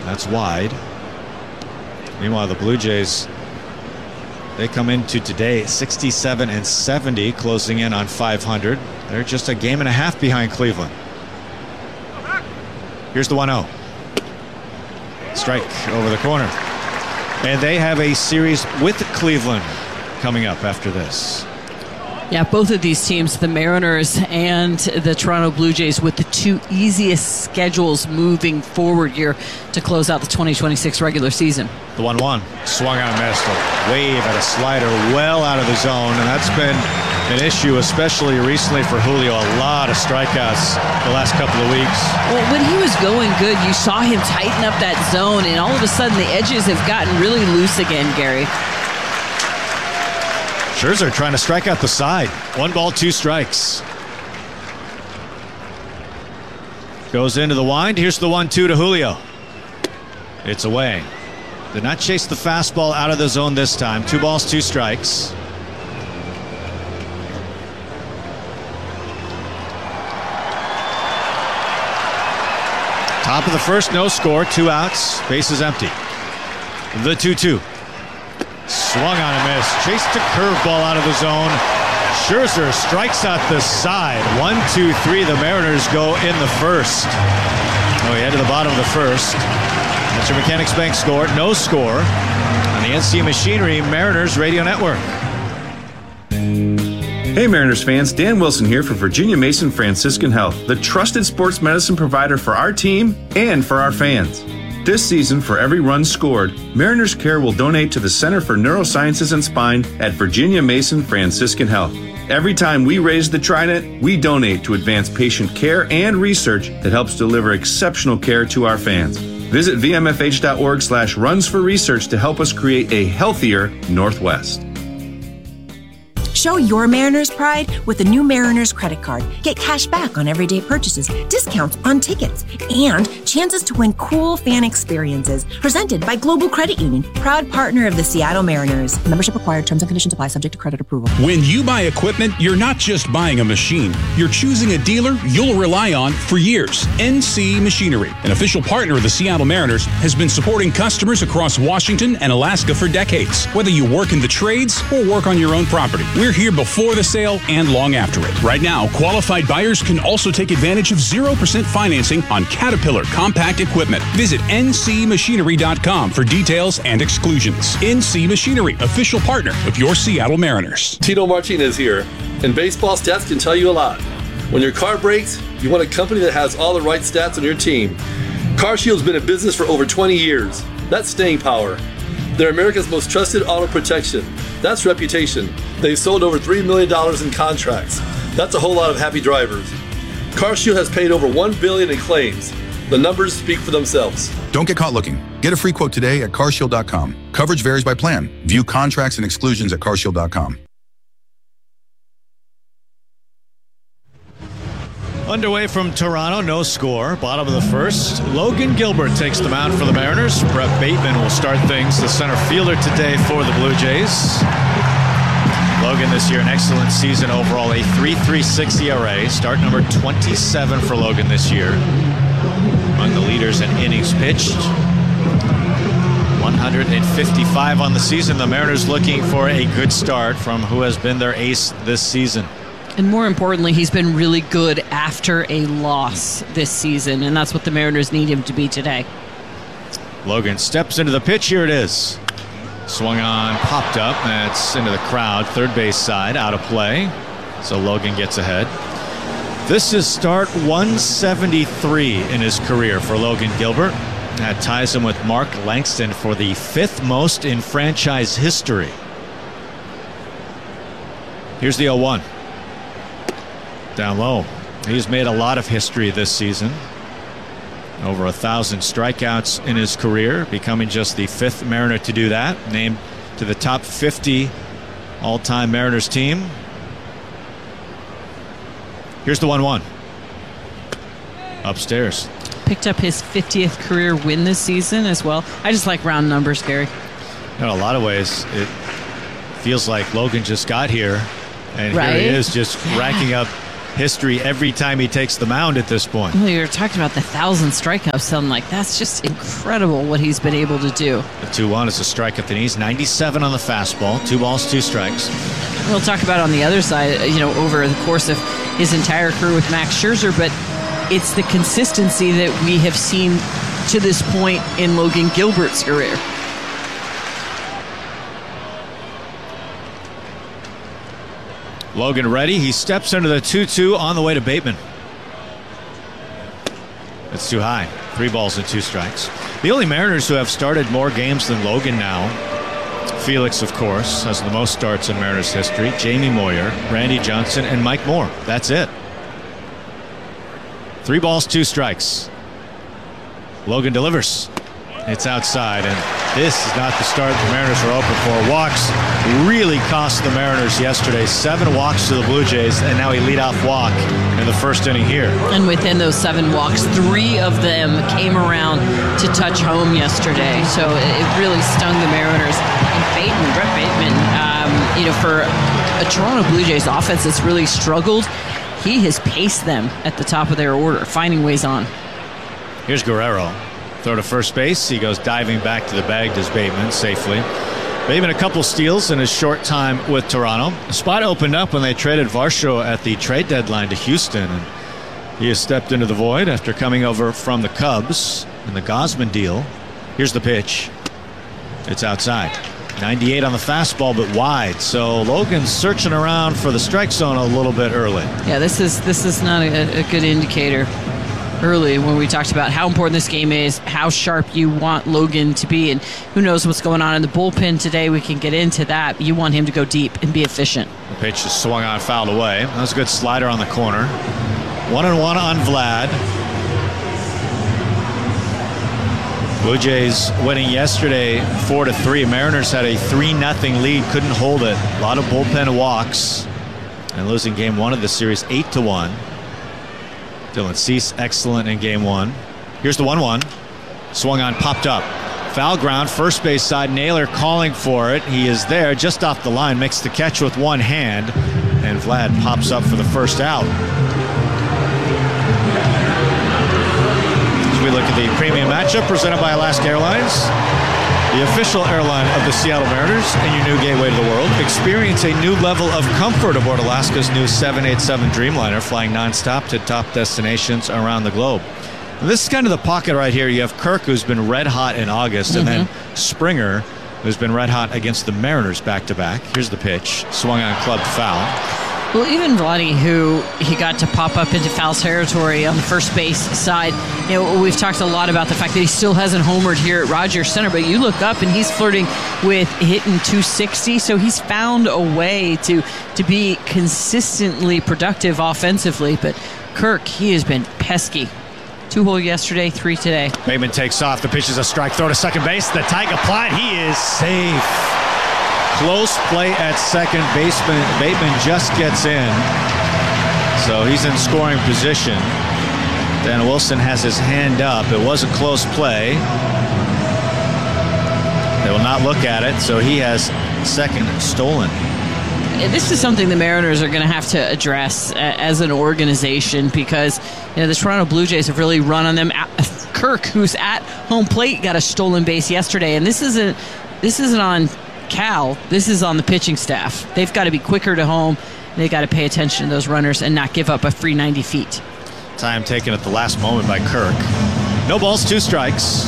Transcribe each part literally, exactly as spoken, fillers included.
That's wide. Meanwhile, the Blue Jays, they come into today sixty-seven and seventy, closing in on five hundred. They're just a game and a half behind Cleveland. Here's the one oh. Strike over the corner. And they have a series with Cleveland coming up after this. Yeah, both of these teams, the Mariners and the Toronto Blue Jays, with the two easiest schedules moving forward here to close out the twenty twenty-six regular season. The one one swung on and missed. A wave at a slider well out of the zone, and that's been an issue, especially recently for Julio. A lot of strikeouts the last couple of weeks. Well, when he was going good, you saw him tighten up that zone, and all of a sudden the edges have gotten really loose again, Gary. Scherzer trying to strike out the side. One ball, two strikes. Goes into the wind. Here's the one two to Julio. It's away. Did not chase the fastball out of the zone this time. Two balls, two strikes. Top of the first, no score, two outs, bases empty. The two two. Swung on and missed. Chased a curveball out of the zone. Scherzer strikes out the side. One, two, three. The Mariners go in the first. Oh, he head to the bottom of the first. That's your Mechanics Bank score. No score on the N C Machinery Mariners Radio Network. Hey Mariners fans, Dan Wilson here for Virginia Mason Franciscan Health, the trusted sports medicine provider for our team and for our fans. This season, for every run scored, Mariners Care will donate to the Center for Neurosciences and Spine at Virginia Mason Franciscan Health. Every time we raise the Trident, we donate to advance patient care and research that helps deliver exceptional care to our fans. Visit V M F H dot org slash runs for research to help us create a healthier Northwest. Show your Mariners pride with the new Mariners credit card. Get cash back on everyday purchases, discounts on tickets, and chances to win cool fan experiences. Presented by Global Credit Union, proud partner of the Seattle Mariners. Membership required. Terms and conditions apply. Subject to credit approval. When you buy equipment, you're not just buying a machine. You're choosing a dealer you'll rely on for years. N C Machinery, an official partner of the Seattle Mariners, has been supporting customers across Washington and Alaska for decades. Whether you work in the trades or work on your own property, we're here before the sale and long after it. Right now, qualified buyers can also take advantage of zero percent financing on Caterpillar compact equipment. Visit N C machinery dot com for details and exclusions. N C Machinery, official partner of your Seattle Mariners. Tito Martinez here, and baseball stats can tell you a lot. When your car breaks, you want a company that has all the right stats on your team. CarShield's been in business for over twenty years. That's staying power. They're America's most trusted auto protection. That's reputation. They've sold over three million dollars in contracts. That's a whole lot of happy drivers. CarShield has paid over one billion dollars in claims. The numbers speak for themselves. Don't get caught looking. Get a free quote today at car shield dot com. Coverage varies by plan. View contracts and exclusions at car shield dot com. Underway from Toronto, no score. Bottom of the first. Logan Gilbert takes the mound for the Mariners. Brett Bateman will start things, the center fielder today for the Blue Jays. Logan this year, an excellent season overall, a three point three six E R A. Start number twenty-seven for Logan this year. Among the leaders in innings pitched. one hundred fifty-five on the season. The Mariners looking for a good start from who has been their ace this season. And more importantly, he's been really good after a loss this season, and that's what the Mariners need him to be today. Logan steps into the pitch. Here it is. Swung on, popped up. That's into the crowd. Third base side, out of play. So Logan gets ahead. This is start one seventy-three in his career for Logan Gilbert. That ties him with Mark Langston for the fifth most in franchise history. Here's the oh one. Down low. He's made a lot of history this season. Over a thousand strikeouts in his career, becoming just the fifth Mariner to do that. Named to the top fifty all-time Mariners team. Here's the one one. Upstairs. Picked up his fiftieth career win this season as well. I just like round numbers, Gary. In a lot of ways, it feels like Logan just got here, and right? here he is just yeah. racking up history every time he takes the mound at this point. Well, you're talking about the thousand strikeouts. So I'm like, that's just incredible what he's been able to do. The two one is a strike at the knees. ninety-seven on the fastball. Two balls, two strikes. We'll talk about on the other side, you know, over the course of his entire career with Max Scherzer, but it's the consistency that we have seen to this point in Logan Gilbert's career. Logan ready. He steps into the two two on the way to Bateman. It's too high. Three balls and two strikes. The only Mariners who have started more games than Logan now, Felix, of course, has the most starts in Mariners history. Jamie Moyer, Randy Johnson, and Mike Moore. That's it. Three balls, two strikes. Logan delivers. It's outside, and this is not the start the Mariners were hoping for. Walks really cost the Mariners yesterday. Seven walks to the Blue Jays, and now a leadoff walk in the first inning here. And within those seven walks, three of them came around to touch home yesterday. So it really stung the Mariners. And Bateman, Brett Bateman, um, you know, for a Toronto Blue Jays offense that's really struggled, he has paced them at the top of their order, finding ways on. Here's Guerrero. Throw to first base. He goes diving back to the bag, does Bateman safely. Bateman a couple steals in his short time with Toronto. The spot opened up when they traded Varsho at the trade deadline to Houston. And he has stepped into the void after coming over from the Cubs in the Gausman deal. Here's the pitch. It's outside. ninety-eight on the fastball, but wide. So Logan's searching around for the strike zone a little bit early. Yeah, this is this is not a, a good indicator. Early when we talked about how important this game is, how sharp you want Logan to be, and who knows what's going on in the bullpen today. We can get into that. You want him to go deep and be efficient. The pitch is swung on, fouled away. That was a good slider on the corner. One and one on Vlad. Blue Jays winning yesterday four to three. Mariners had a three nothing lead, couldn't hold it. A lot of bullpen walks, and losing game one of the series eight to one. Dylan Cease excellent in game one. Here's the one one. Swung on, popped up. Foul ground, first base side. Naylor calling for it. He is there just off the line, makes the catch with one hand, and Vlad pops up for the first out. As we look at the premium matchup presented by Alaska Airlines, the official airline of the Seattle Mariners and your new gateway to the world. Experience a new level of comfort aboard Alaska's new seven eighty-seven Dreamliner, flying nonstop to top destinations around the globe. And this is kind of the pocket right here. You have Kirk, who's been red hot in August, mm-hmm. and then Springer, who's been red hot against the Mariners back-to-back. Here's the pitch. Swung on, clubbed foul. Well, even Vladdy, who he got to pop up into foul territory on the first base side, you know, we've talked a lot about the fact that he still hasn't homered here at Rogers Center, but you look up and he's flirting with hitting two sixty, so he's found a way to, to be consistently productive offensively. But Kirk, he has been pesky. Two hole yesterday, three today. Bateman takes off. The pitch is a strike. Throw to second base. The tag applied. He is safe. Close play at second. Baseman Bateman just gets in, so he's in scoring position. Dan Wilson has his hand up. It was a close play. They will not look at it, so he has second stolen. This is something the Mariners are going to have to address as an organization, because you know the Toronto Blue Jays have really run on them. Kirk, who's at home plate, got a stolen base yesterday, and this isn't this isn't on Cal. This is on the pitching staff. They've got to be quicker to home. They've got to pay attention to those runners and not give up a free ninety feet. Time taken at the last moment by Kirk. No balls, two strikes.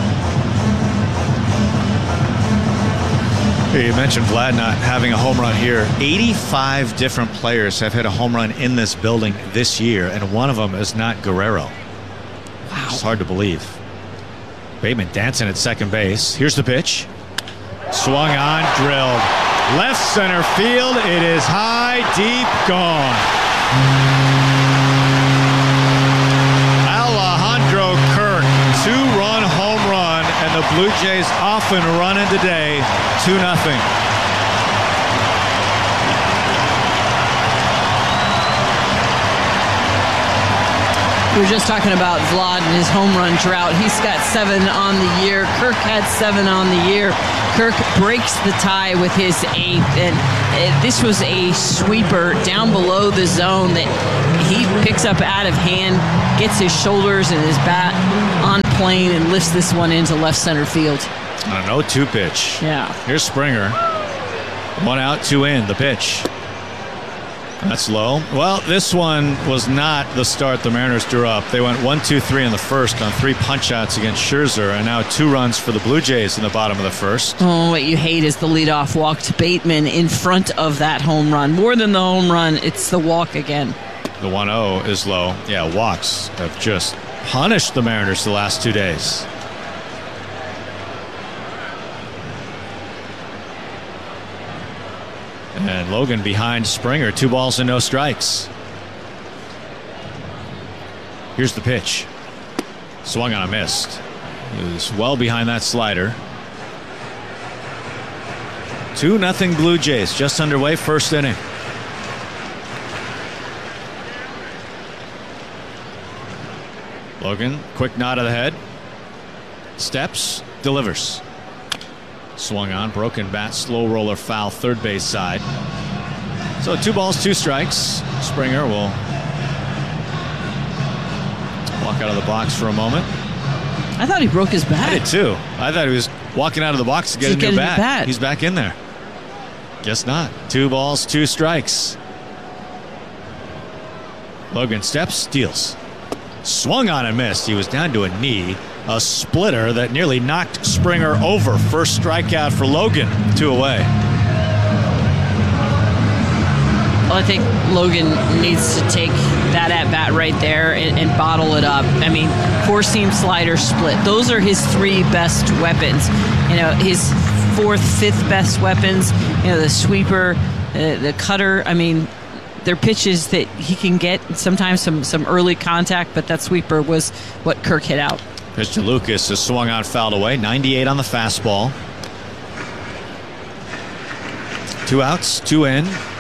You mentioned Vlad not having a home run here. eighty-five different players have hit a home run in this building this year, and one of them is not Guerrero. Wow. It's hard to believe. Bateman dancing at second base. Here's the pitch. Swung on, drilled. Left center field. It is high, deep, gone. Alejandro Kirk, two-run home run, and the Blue Jays off and running today, two nothing. We were just talking about Vlad and his home run drought. He's got seven on the year. Kirk had seven on the year. Kirk breaks the tie with his eighth. And uh, this was a sweeper down below the zone that he picks up out of hand, gets his shoulders and his bat on plane, and lifts this one into left center field. On an oh two pitch. Yeah. Here's Springer. One out, two in. The pitch. That's low. Well, this one was not the start the Mariners drew up. They went one, two, three in the first on three punch-outs against Scherzer, and now two runs for the Blue Jays in the bottom of the first. Oh, what you hate is the leadoff walk to Bateman in front of that home run. More than the home run, it's the walk again. The one oh is low. Yeah, walks have just punished the Mariners the last two days. And Logan behind Springer. Two balls and no strikes. Here's the pitch. Swung on a missed. He was well behind that slider. two nothing Blue Jays. Just underway, first inning. Logan, quick nod of the head. Steps, delivers. Swung on, broken bat, slow roller foul, third base side. So two balls, two strikes. Springer will walk out of the box for a moment. I thought he broke his bat. I did too. I thought he was walking out of the box to get To a get new a new bat. bat. He's back in there. Guess not. Two balls, two strikes. Logan steps, steals. Swung on and missed. He was down to a knee. A splitter that nearly knocked Springer over. First strikeout for Logan. Two away. Well, I think Logan needs to take that at-bat right there and, and bottle it up. I mean, four-seam slider split. Those are his three best weapons. You know, his fourth, fifth best weapons, you know, the sweeper, uh, the cutter. I mean, they're pitches that he can get sometimes some, some early contact, but that sweeper was what Kirk hit out. Pitch to Lucas is swung on, fouled away. ninety-eight on the fastball. Two outs, two in.